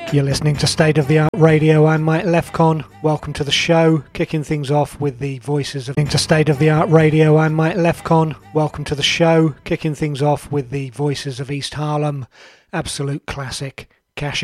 You're listening to State of the Art Radio. I'm Mike Lefcon. Welcome to the show. Kicking things off with the voices of State of the Art Radio. I'm Mike Lefcon. Welcome to the show. Kicking things off with the voices of East Harlem. Absolute classic. Cash